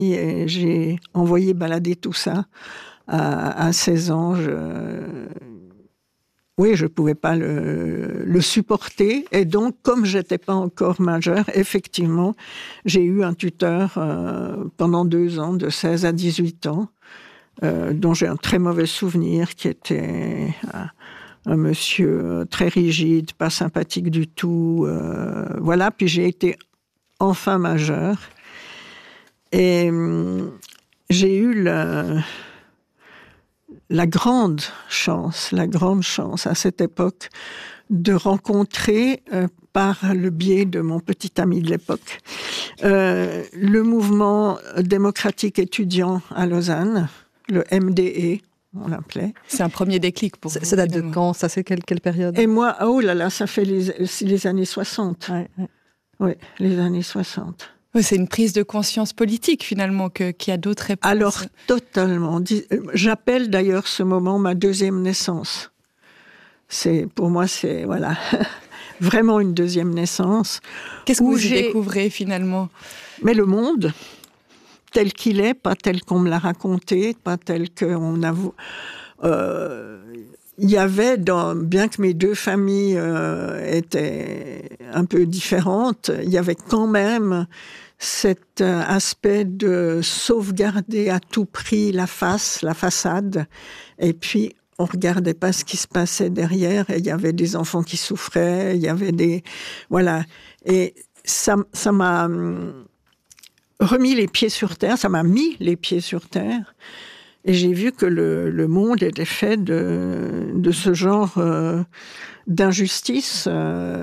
et j'ai envoyé balader tout ça. À 16 ans, je pouvais pas le supporter. Et donc, comme j'étais pas encore majeure, effectivement, j'ai eu un tuteur pendant 2 ans, de 16 à 18 ans, dont j'ai un très mauvais souvenir, qui était un monsieur très rigide, pas sympathique du tout. Voilà, puis j'ai été enfin majeure. Et j'ai eu la grande chance à cette époque de rencontrer, par le biais de mon petit ami de l'époque, le mouvement démocratique étudiant à Lausanne, le MDE, on l'appelait. C'est un premier déclic pour vous. Ça date de quand? Ça, c'est quelle période? Et moi, ça fait les années 60. Oui, les années 60. Oui, c'est une prise de conscience politique, finalement, qui a d'autres réponses. Alors, totalement. J'appelle d'ailleurs ce moment ma deuxième naissance. Pour moi, c'est vraiment une deuxième naissance. Qu'est-ce que vous y découvrez, finalement? Mais le monde, tel qu'il est, pas tel qu'on me l'a raconté, pas tel qu'on a... il y avait, bien que mes deux familles étaient un peu différentes, il y avait quand même cet aspect de sauvegarder à tout prix la façade, et puis on regardait pas ce qui se passait derrière, et il y avait des enfants qui souffraient, il y avait et ça m'a remis les pieds sur terre, ça m'a mis les pieds sur terre. Et j'ai vu que le monde était fait de ce genre d'injustice,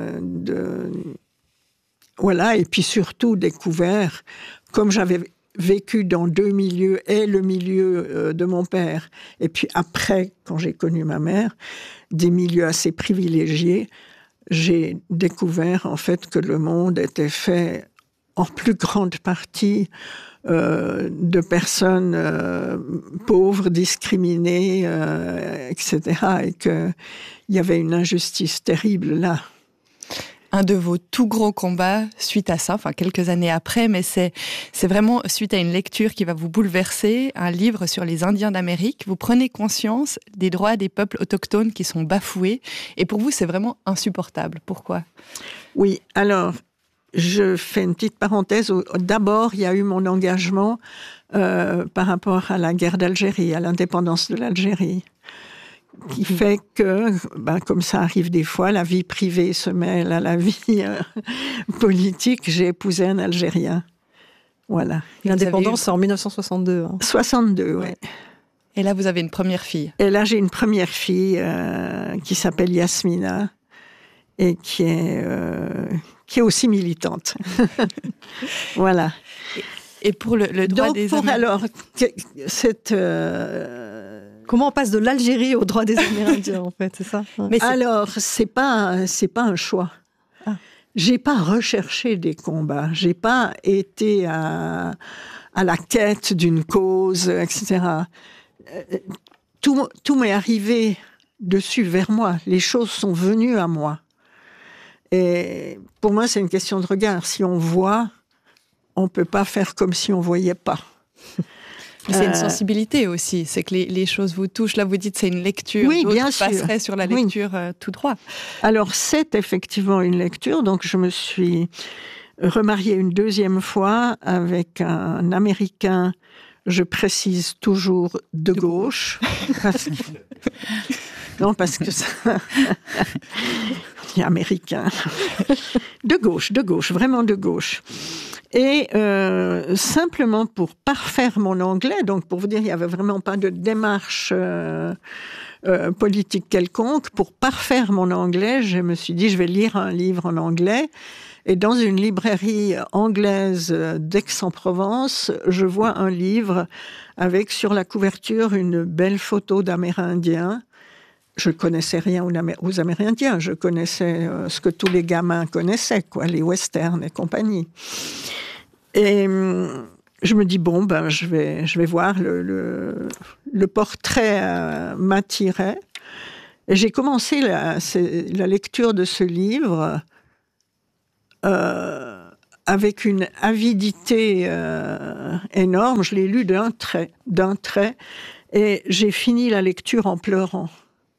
et puis surtout découvert, comme j'avais vécu dans 2 milieux, et le milieu de mon père, et puis après, quand j'ai connu ma mère, des milieux assez privilégiés, j'ai découvert en fait que le monde était fait en plus grande partie de personnes pauvres, discriminées, etc. Et qu'il y avait une injustice terrible là. Un de vos tout gros combats suite à ça, enfin quelques années après, mais c'est vraiment suite à une lecture qui va vous bouleverser, un livre sur les Indiens d'Amérique. Vous prenez conscience des droits des peuples autochtones qui sont bafoués, et pour vous c'est vraiment insupportable. Pourquoi? Oui, alors... Je fais une petite parenthèse. D'abord, il y a eu mon engagement par rapport à la guerre d'Algérie, à l'indépendance de l'Algérie, qui fait que, comme ça arrive des fois, la vie privée se mêle à la vie politique. J'ai épousé un Algérien. Voilà. L'indépendance, c'est en 1962. 62, oui. Et là, vous avez une première fille. Et là, j'ai une première fille qui s'appelle Yasmina et qui est aussi militante. Voilà. Et pour le droit des Amérindiens. Comment on passe de l'Algérie au droit des Amérindiens, en fait, c'est ça? Mais alors, c'est pas un choix. J'ai pas recherché des combats. J'ai pas été à la quête d'une cause, etc. Tout m'est arrivé dessus, vers moi. Les choses sont venues à moi. Et pour moi, c'est une question de regard. Si on voit, on ne peut pas faire comme si on ne voyait pas. C'est une sensibilité aussi, c'est que les choses vous touchent. Là, vous dites c'est une lecture, oui, bien sûr. Passerait sur la lecture tout droit. Alors, c'est effectivement une lecture. Donc, je me suis remariée une deuxième fois avec un Américain, je précise toujours de gauche. Parce que ça... Il est américain. De gauche, vraiment de gauche. Et simplement pour parfaire mon anglais, donc pour vous dire, il n'y avait vraiment pas de démarche politique quelconque. Pour parfaire mon anglais, je me suis dit, je vais lire un livre en anglais. Et dans une librairie anglaise d'Aix-en-Provence, je vois un livre avec sur la couverture une belle photo d'Amérindiens. Je ne connaissais rien aux Amérindiens, je connaissais ce que tous les gamins connaissaient, les westerns et compagnie. Et je me dis, je vais voir, le portrait m'attirait. Et j'ai commencé la lecture de ce livre avec une avidité énorme. Je l'ai lu d'un trait, et j'ai fini la lecture en pleurant.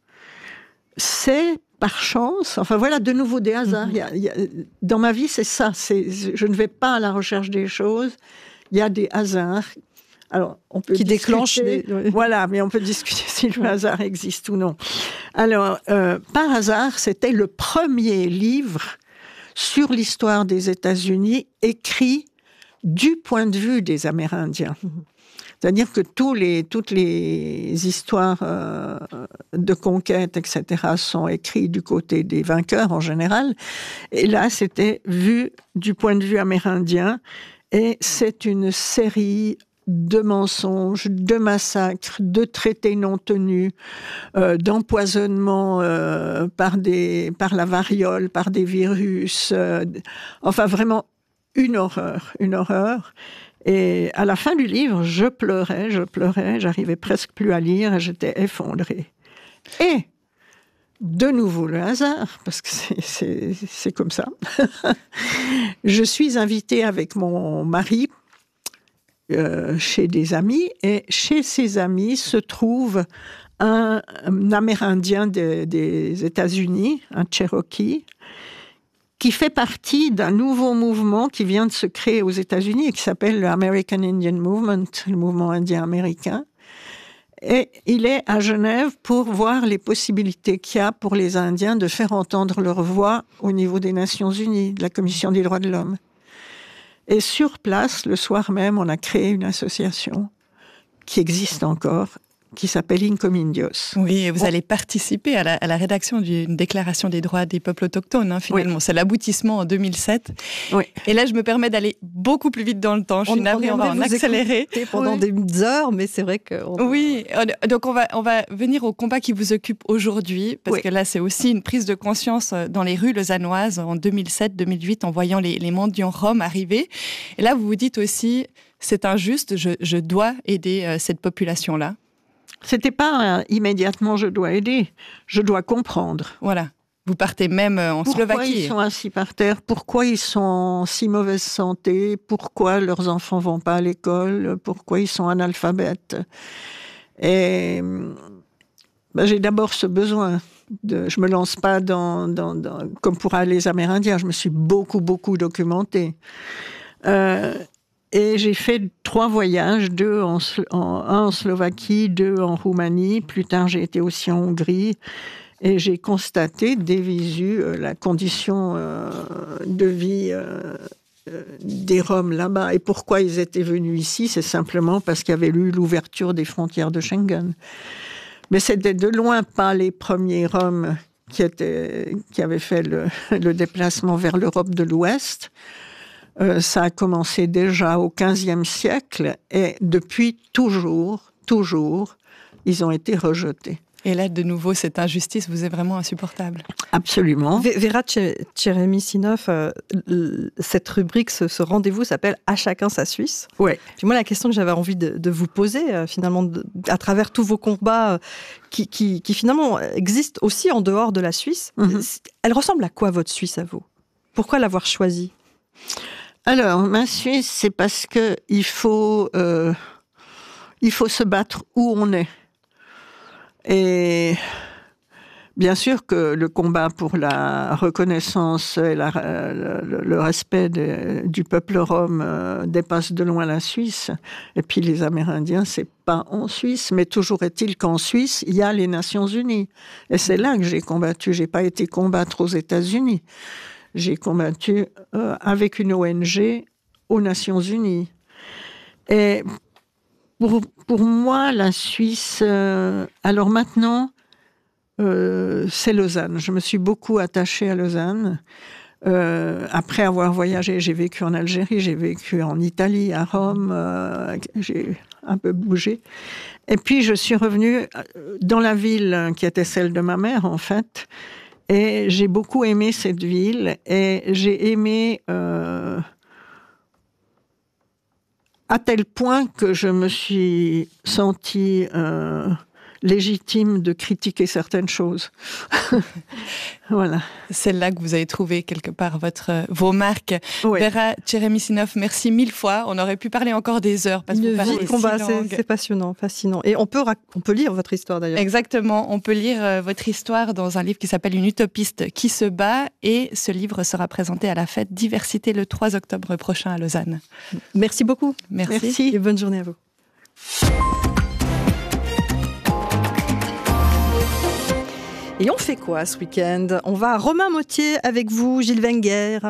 C'est par chance, enfin voilà, de nouveau des hasards. Dans ma vie, c'est ça. Je ne vais pas à la recherche des choses. Il y a des hasards. Alors, on peut déclenchent Voilà, mais on peut discuter si le hasard existe ou non. Alors, par hasard, c'était le premier livre sur l'histoire des États-Unis écrit du point de vue des Amérindiens. C'est-à-dire que toutes les histoires de conquête, etc., sont écrites du côté des vainqueurs en général. Et là, c'était vu du point de vue amérindien. Et c'est une série de mensonges, de massacres, de traités non tenus, d'empoisonnement par la variole, par des virus. Enfin, vraiment, une horreur. Et à la fin du livre, je pleurais, j'arrivais presque plus à lire et j'étais effondrée. Et, de nouveau, le hasard, parce que c'est comme ça. Je suis invitée avec mon mari chez des amis, et chez ces amis se trouve un Amérindien des États-Unis, un Cherokee, qui fait partie d'un nouveau mouvement qui vient de se créer aux États-Unis et qui s'appelle le American Indian Movement, le mouvement indien américain. Et il est à Genève pour voir les possibilités qu'il y a pour les Indiens de faire entendre leur voix au niveau des Nations Unies, de la Commission des droits de l'homme. Et sur place, le soir même, on a créé une association qui existe encore, qui s'appelle Incomindios. Oui, et vous allez participer à la rédaction d'une déclaration des droits des peuples autochtones, finalement. Oui. C'est l'aboutissement en 2007. Oui. Et là, je me permets d'aller beaucoup plus vite dans le temps. Je suis navrée, on va en accélérer. Pendant des heures, mais c'est vrai que... Oui, donc on va venir au combat qui vous occupe aujourd'hui, parce que là, c'est aussi une prise de conscience dans les rues lausannoises en 2007-2008, en voyant les mendiants roms arriver. Et là, vous vous dites aussi, c'est injuste, je dois aider cette population-là. C'était pas immédiatement je dois aider, je dois comprendre. Voilà. Vous partez même en Slovaquie. Pourquoi ils sont assis par terre? Pourquoi ils sont en si mauvaise santé? Pourquoi leurs enfants vont pas à l'école? Pourquoi ils sont analphabètes? Et j'ai d'abord ce besoin. Je me lance pas comme pour les Amérindiens. Je me suis beaucoup documentée. Et j'ai fait 3 voyages, un en Slovaquie, 2 en Roumanie. Plus tard, j'ai été aussi en Hongrie. Et j'ai constaté des visu la condition de vie des Roms là-bas. Et pourquoi ils étaient venus ici? C'est simplement parce qu'il y avait eu l'ouverture des frontières de Schengen. Mais c'était de loin pas les premiers Roms qui avaient fait le déplacement vers l'Europe de l'Ouest. Ça a commencé déjà au XVe siècle et depuis toujours, ils ont été rejetés. Et là, de nouveau, cette injustice vous est vraiment insupportable. Absolument. Vera Tcheremissinov, cette rubrique, ce rendez-vous s'appelle « À chacun sa Suisse ». Oui. Puis moi, la question que j'avais envie de vous poser, finalement, à travers tous vos combats qui finalement existent aussi en dehors de la Suisse, elle ressemble à quoi votre Suisse à vous? Pourquoi l'avoir choisie? Alors, ma Suisse, c'est parce que il faut se battre où on est. Et bien sûr que le combat pour la reconnaissance et le respect du peuple rome dépasse de loin la Suisse. Et puis les Amérindiens, c'est pas en Suisse, mais toujours est-il qu'en Suisse, il y a les Nations Unies. Et c'est là que j'ai combattu. J'ai pas été combattre aux États-Unis. J'ai combattu avec une ONG aux Nations Unies. Et pour moi, la Suisse... alors maintenant, c'est Lausanne. Je me suis beaucoup attachée à Lausanne. Après avoir voyagé, j'ai vécu en Algérie, j'ai vécu en Italie, à Rome. J'ai un peu bougé. Et puis, je suis revenue dans la ville qui était celle de ma mère, en fait. Et j'ai beaucoup aimé cette ville et j'ai aimé à tel point que je me suis sentie légitime de critiquer certaines choses. Voilà. C'est là que vous avez trouvé quelque part vos marques. Oui. Vera Tcheremisinov, merci 1000 fois. On aurait pu parler encore des heures. Parce Une que vie de combat, c'est passionnant, fascinant. Et on peut lire votre histoire d'ailleurs. Exactement, on peut lire votre histoire dans un livre qui s'appelle Une utopiste qui se bat, et ce livre sera présenté à la fête Diversité le 3 octobre prochain à Lausanne. Merci beaucoup. Merci. Et bonne journée à vous. Et on fait quoi ce week-end? On va à Romainmôtier avec vous, Gilles Wenger.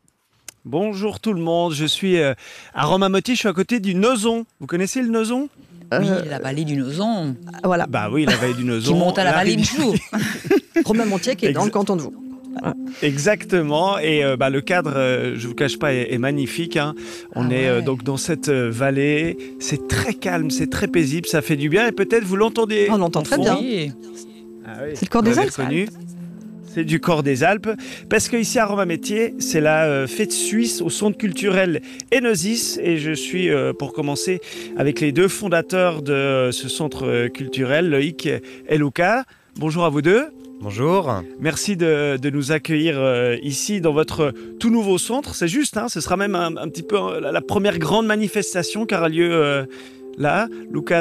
Bonjour tout le monde, je suis à Romainmôtier, je suis à côté du Nozon. Vous connaissez le Nozon? Oui, la vallée du Nozon. Voilà. Bah oui, la vallée du Nozon. Qui monte à la vallée du Joux. Romainmôtier qui est dans le canton de Vaud. Voilà. Exactement, et le cadre, je vous cache pas, est magnifique. Hein. On est donc dans cette vallée, c'est très calme, c'est très paisible, ça fait du bien, et peut-être vous l'entendez. On l'entend très bien. Oui. Ah oui, c'est le corps des Alpes. C'est du corps des Alpes, parce qu'ici à Romainmôtier, c'est la fête suisse au centre culturel Enosis, et je suis, pour commencer, avec les deux fondateurs de ce centre culturel, Loïc et Luca. Bonjour à vous deux. Bonjour. Merci de nous accueillir ici dans votre tout nouveau centre. C'est juste, hein, ce sera même un petit peu la première grande manifestation qui aura lieu là. Luca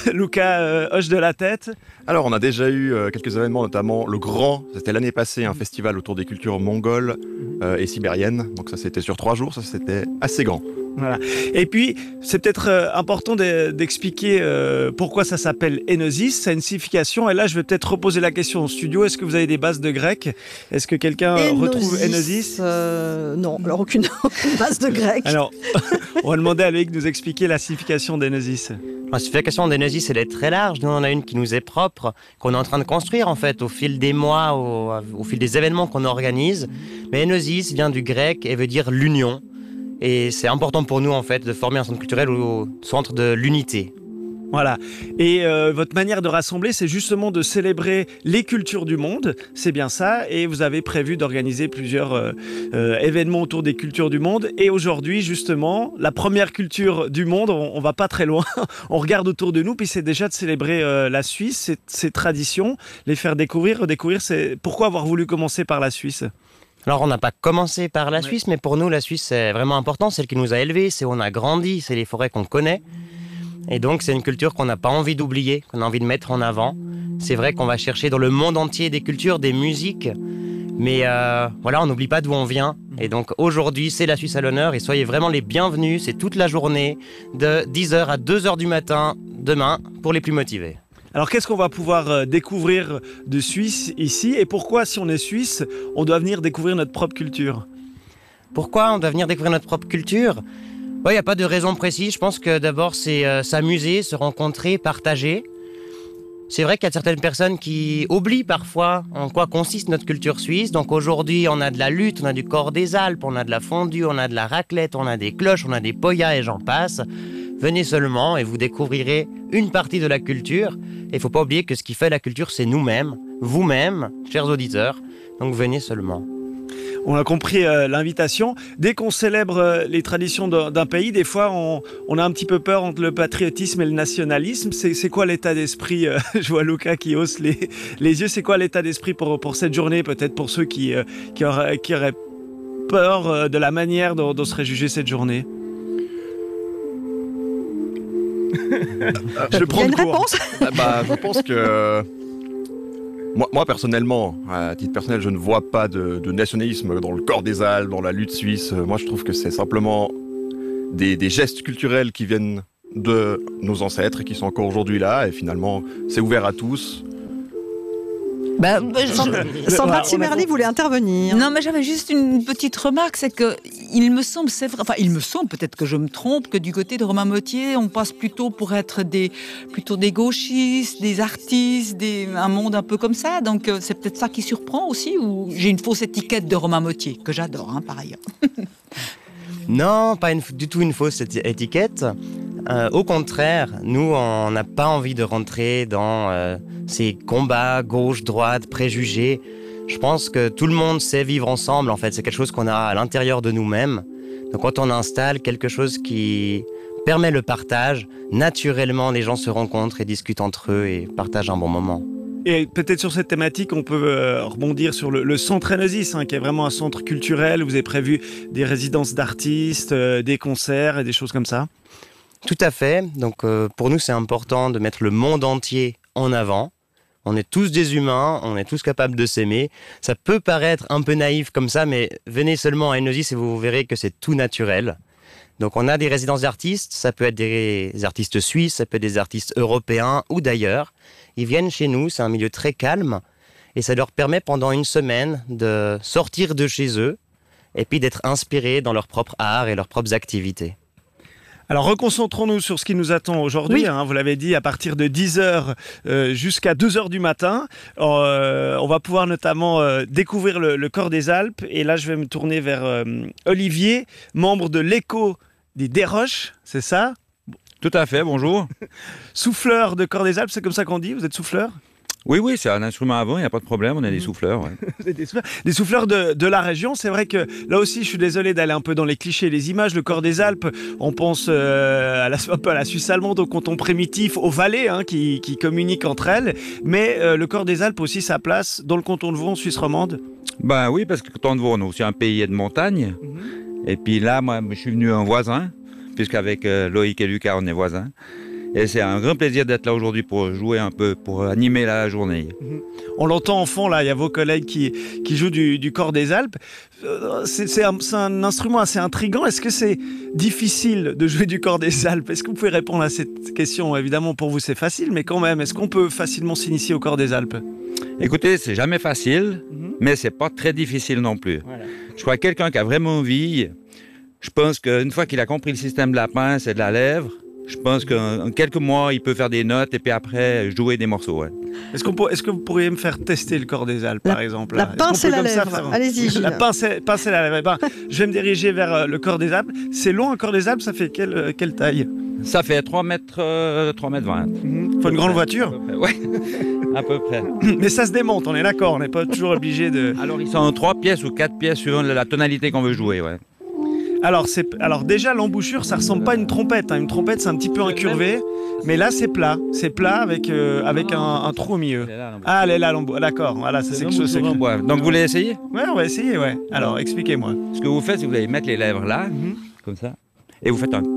hoche de la tête. Alors, on a déjà eu quelques événements, notamment le Grand, c'était l'année passée, un festival autour des cultures mongoles et sibériennes. Donc ça, c'était sur 3 jours, ça, c'était assez grand. Voilà. Et puis, c'est peut-être important d'expliquer pourquoi ça s'appelle Enosis. Ça a une signification. Et là, je vais peut-être reposer la question au studio. Est-ce que vous avez des bases de grec? Est-ce que quelqu'un retrouve Enosis? Non, alors aucune base de grec. Alors, on va demander à Loïc de nous expliquer la signification d'Enosis. La signification d'Enosis, elle est très large. Nous, on a une qui nous est propre, qu'on est en train de construire, en fait, au fil des mois, au fil des événements qu'on organise. Mais Enosis vient du grec et veut dire l'union. Et c'est important pour nous, en fait, de former un centre culturel au centre de l'unité. Voilà. Et votre manière de rassembler, c'est justement de célébrer les cultures du monde. C'est bien ça. Et vous avez prévu d'organiser plusieurs événements autour des cultures du monde. Et aujourd'hui, justement, la première culture du monde, on va pas très loin. On regarde autour de nous, puis c'est déjà de célébrer la Suisse, ses traditions, les faire découvrir, redécouvrir. Pourquoi avoir voulu commencer par la Suisse ? Alors, on n'a pas commencé par la Suisse, mais pour nous, la Suisse, c'est vraiment important. C'est celle qui nous a élevés, c'est où on a grandi, c'est les forêts qu'on connaît. Et donc, c'est une culture qu'on n'a pas envie d'oublier, qu'on a envie de mettre en avant. C'est vrai qu'on va chercher dans le monde entier des cultures, des musiques. Mais voilà, on n'oublie pas d'où on vient. Et donc, aujourd'hui, c'est la Suisse à l'honneur. Et soyez vraiment les bienvenus. C'est toute la journée, de 10h à 2h du matin, demain, pour les plus motivés. Alors, qu'est-ce qu'on va pouvoir découvrir de Suisse ici? Et pourquoi, si on est Suisse, on doit venir découvrir notre propre culture? Pourquoi on doit venir découvrir notre propre culture? Il n'y a pas de raison précise. Je pense que d'abord, c'est s'amuser, se rencontrer, partager. C'est vrai qu'il y a certaines personnes qui oublient parfois en quoi consiste notre culture suisse. Donc aujourd'hui, on a de la lutte, on a du corps des Alpes, on a de la fondue, on a de la raclette, on a des cloches, on a des poyas et j'en passe. Venez seulement et vous découvrirez une partie de la culture. Et il ne faut pas oublier que ce qui fait la culture, c'est nous-mêmes, vous-même, chers auditeurs. Donc venez seulement. On a compris l'invitation. Dès qu'on célèbre les traditions d'un pays, des fois, on a un petit peu peur entre le patriotisme et le nationalisme. C'est quoi l'état d'esprit Je vois Luca qui hausse les yeux. C'est quoi l'état d'esprit pour cette journée, peut-être pour ceux qui auraient peur de la manière dont serait jugée cette journée? Je prends une réponse. Je pense que moi personnellement, à titre personnel, je ne vois pas de nationalisme dans le corps des Alpes, dans la lutte suisse. Moi, je trouve que c'est simplement des gestes culturels qui viennent de nos ancêtres et qui sont encore aujourd'hui là. Et finalement, c'est ouvert à tous. Sandra Zimmerli voulait intervenir. Non, mais j'avais juste une petite remarque, c'est que il me semble, peut-être que je me trompe, que du côté de Romainmôtier, on passe plutôt pour être plutôt des gauchistes, des artistes, un monde un peu comme ça. Donc c'est peut-être ça qui surprend aussi, ou j'ai une fausse étiquette de Romainmôtier que j'adore, hein, par ailleurs. Non, pas du tout une fausse étiquette. Au contraire, nous, on n'a pas envie de rentrer dans ces combats gauche-droite, préjugés. Je pense que tout le monde sait vivre ensemble, en fait. C'est quelque chose qu'on a à l'intérieur de nous-mêmes. Donc quand on installe quelque chose qui permet le partage. Naturellement, les gens se rencontrent et discutent entre eux et partagent un bon moment. Et peut-être sur cette thématique, on peut rebondir sur le centre Enosis, qui est vraiment un centre culturel. Vous avez prévu des résidences d'artistes, des concerts et des choses comme ça. Tout à fait. Donc pour nous, c'est important de mettre le monde entier en avant. On est tous des humains, on est tous capables de s'aimer. Ça peut paraître un peu naïf comme ça, mais venez seulement à Enosis et vous verrez que c'est tout naturel. Donc on a des résidences d'artistes, ça peut être des artistes suisses, ça peut être des artistes européens ou d'ailleurs. Ils viennent chez nous, c'est un milieu très calme et ça leur permet pendant une semaine de sortir de chez eux et puis d'être inspirés dans leur propre art et leurs propres activités. Alors reconcentrons-nous sur ce qui nous attend aujourd'hui. Oui. Vous l'avez dit, à partir de 10h jusqu'à 2h du matin. On va pouvoir notamment découvrir le Corps des Alpes. Et là, je vais me tourner vers Olivier, membre de l'Écho des Desroches, c'est ça? Tout à fait, bonjour. Souffleur de Corps des Alpes, c'est comme ça qu'on dit? Vous êtes souffleur? Oui, c'est un instrument à vent, il n'y a pas de problème, on a des souffleurs. Ouais. Des souffleurs de la région. C'est vrai que là aussi, je suis désolé d'aller un peu dans les clichés, les images. Le Corps des Alpes, on pense un peu à la Suisse allemande, au canton primitif, aux vallées qui communiquent entre elles. Mais le Corps des Alpes aussi sa place dans le canton de Vaud, en Suisse romande. Ben oui, parce que le canton de Vaud, on est aussi un pays de montagne. Et puis là, moi, je suis venu en voisin, puisqu'avec Loïc et Lucas, on est voisins. Et c'est un grand plaisir d'être là aujourd'hui pour jouer un peu, pour animer la journée. On l'entend en fond, là, il y a vos collègues qui jouent du Corps des Alpes. C'est un instrument assez intriguant. Est-ce que c'est difficile de jouer du Corps des Alpes? Est-ce que vous pouvez répondre à cette question? Évidemment, pour vous, c'est facile, mais quand même, est-ce qu'on peut facilement s'initier au Corps des Alpes? Écoutez, c'est jamais facile, mais c'est pas très difficile non plus. Voilà. Je crois que quelqu'un qui a vraiment envie, je pense qu'une fois qu'il a compris le système de la pince et de la lèvre, je pense qu'en quelques mois, il peut faire des notes et puis après jouer des morceaux. Ouais. Est-ce que vous pourriez me faire tester le Corps des Alpes, par exemple? La pince et la lèvre. Allez-y, Gilles. La pince et la lèvre. Je vais me diriger vers le Corps des Alpes. C'est long, un Corps des Alpes, ça fait quelle taille? Ça fait 3 mètres 20. Faut une grande voiture? Oui, à peu près. Mais ça se démonte, on est d'accord, on n'est pas toujours obligé de... Alors, ils sont en 3 pièces ou 4 pièces suivant la tonalité qu'on veut jouer, ouais. Alors déjà, l'embouchure, ça ressemble pas à une trompette. Une trompette, c'est un petit peu incurvé. Mais là, c'est plat. C'est plat avec un trou au milieu. Ah, elle est là, l'embouchure. D'accord, voilà, c'est quelque chose. Donc, vous voulez essayer? Ouais, on va essayer, ouais. Alors, expliquez-moi. Ce que vous faites, c'est que vous allez mettre les lèvres là, comme ça, et vous faites un...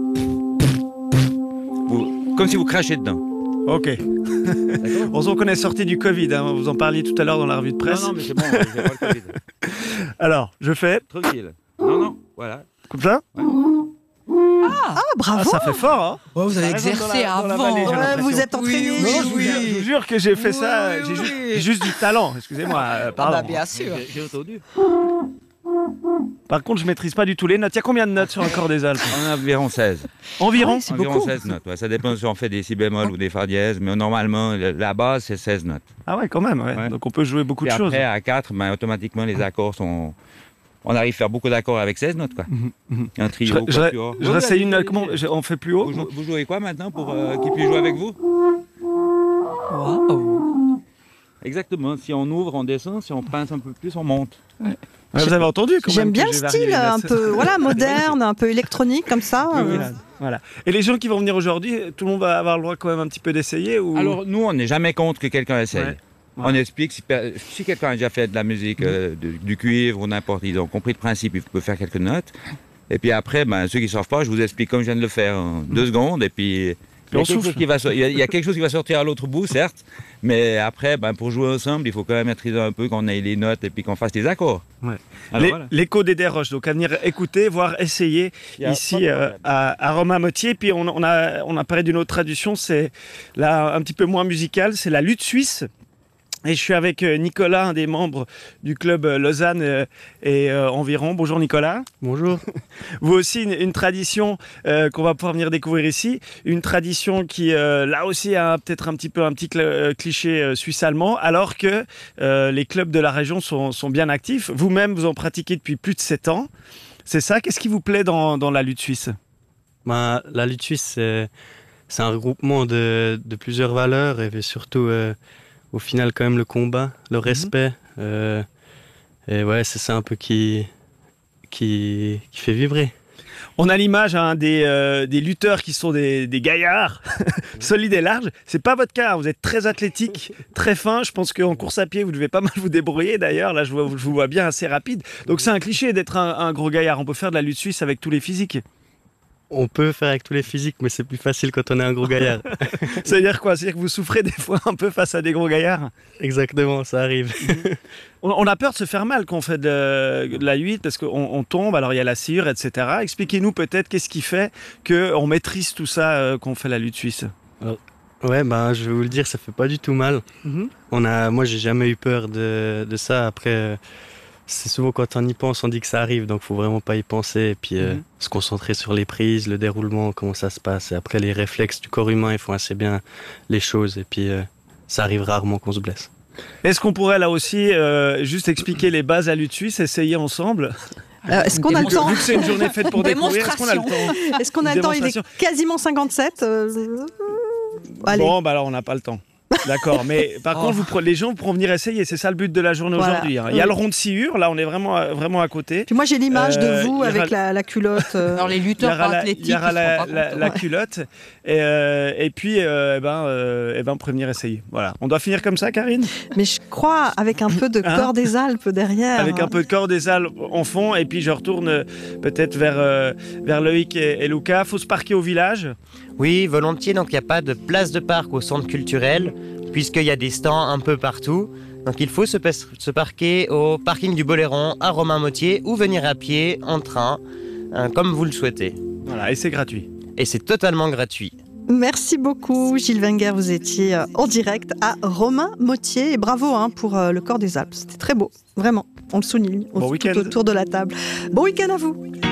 comme si vous crachez dedans. Ok. Heureusement qu'on est sorti du Covid. Vous en parliez tout à l'heure dans la revue de presse. Non, mais c'est bon, j'ai pas le Covid. Alors, je fais... Tranquille. Non, voilà. Comme ça? Ouais. Ah, bravo! Ça fait fort, hein? Oh, vous avez exercé avant. Vous êtes entraîné. Je vous jure que j'ai fait ça. J'ai juste du talent. Excusez-moi. Pardon. Bien sûr. J'ai entendu. Par contre, je maîtrise pas du tout les notes. Il y a combien de notes sur un Corps des Alpes? On a environ 16. Environ? C'est Environ beaucoup. 16 notes. Ouais. Ça dépend si on fait des si bémol ou des fa dièse, mais normalement, la base, c'est 16 notes. Ah ouais, quand même. Ouais. Ouais. Donc on peut jouer beaucoup de choses. Après, à 4, automatiquement, les accords sont... On arrive à faire beaucoup d'accords avec 16 notes, quoi. Un trio, quatuor. Je réessaye une note. Comment on fait plus haut? Vous jouez quoi maintenant pour qu'il puisse jouer avec vous? Waouh. Exactement. Si on ouvre, on descend. Si on pince un peu plus, on monte. Ouais, vous avez entendu quand J'aime même bien que le j'ai varié style les un notes. peu moderne, un peu électronique comme ça. Voilà. Et les gens qui vont venir aujourd'hui, tout le monde va avoir le droit quand même un petit peu d'essayer ou... Alors, nous, on n'est jamais contre que quelqu'un essaye. Ouais. On explique, si quelqu'un a déjà fait de la musique, du cuivre ou n'importe, ils ont compris le principe, il peut faire quelques notes. Et puis après, ceux qui ne savent pas, je vous explique comme je viens de le faire en 2 secondes. Et puis, il y a quelque chose qui va sortir à l'autre bout, certes. Mais après, pour jouer ensemble, il faut quand même maîtriser un peu, qu'on ait les notes et puis qu'on fasse les accords. Ouais. Alors, voilà. L'Écho des Desroches, donc à venir écouter, voire essayer ici à Romain-Motier. Puis on a parlé d'une autre tradition, c'est là un petit peu moins musicale, c'est la lutte suisse. Et je suis avec Nicolas, un des membres du club Lausanne et environ. Bonjour Nicolas. Bonjour. Vous aussi, une tradition qu'on va pouvoir venir découvrir ici. Une tradition qui, là aussi, a peut-être un petit cliché suisse-allemand, alors que les clubs de la région sont bien actifs. Vous-même, vous en pratiquez depuis plus de 7 ans. C'est ça? Qu'est-ce qui vous plaît dans la lutte suisse? La lutte suisse, c'est un regroupement de plusieurs valeurs et surtout... au final, quand même, le combat, le respect. Et ouais, c'est ça un peu qui fait vibrer. On a l'image des lutteurs qui sont des gaillards, solides et larges. C'est pas votre cas, vous êtes très athlétique, très fin. Je pense qu'en course à pied, vous devez pas mal vous débrouiller d'ailleurs. Là, je vous vois bien assez rapide. Donc c'est un cliché d'être un gros gaillard. On peut faire de la lutte suisse avec tous les physiques. On peut faire avec tous les physiques, mais c'est plus facile quand on est un gros gaillard. Ça veut dire quoi? C'est-à-dire que vous souffrez des fois un peu face à des gros gaillards? Exactement, ça arrive. On a peur de se faire mal quand on fait de la lutte parce qu'on tombe, alors il y a la sciure, etc. Expliquez-nous peut-être qu'est-ce qui fait qu'on maîtrise tout ça quand on fait la lutte suisse. Alors, ouais, je vais vous le dire, ça fait pas du tout mal. Moi, j'ai jamais eu peur de ça. Après, c'est souvent quand on y pense, on dit que ça arrive, donc faut vraiment pas y penser et puis se concentrer sur les prises, le déroulement, comment ça se passe. Et après, les réflexes du corps humain, ils font assez bien les choses et puis ça arrive rarement qu'on se blesse. Est-ce qu'on pourrait là aussi juste expliquer les bases à lutte suisse, essayer ensemble? Est-ce qu'on a le temps? Vu que c'est une journée faite pour découvrir, est-ce qu'on a le temps? Est-ce qu'on a le temps? Il est quasiment 57. Allez. Bon, alors on n'a pas le temps. D'accord, mais par contre, les gens pourront venir essayer, c'est ça le but de la journée aujourd'hui. Hein. Il y a le rond de sciure, là on est vraiment à côté. Puis moi j'ai l'image de vous avec la culotte. Alors les lutteurs athlétiques, il y aura la culotte, et puis on peut venir essayer. Voilà. On doit finir comme ça, Karine? Mais je crois avec un peu de corps des Alpes derrière. Avec un peu de corps des Alpes en fond, et puis je retourne peut-être vers Loïc et Luca. Faut se parquer au village? Oui, volontiers. Donc il n'y a pas de place de parc au centre culturel, puisqu'il y a des stands un peu partout. Donc il faut se parquer au parking du Boléron à Romainmôtier ou venir à pied, en train, comme vous le souhaitez. Voilà, et c'est gratuit. Et c'est totalement gratuit. Merci beaucoup Gilles Wenger, vous étiez en direct à Romainmôtier et bravo pour le corps des Alpes. C'était très beau, vraiment. On le souligne tout autour de la table. Bon week-end à vous.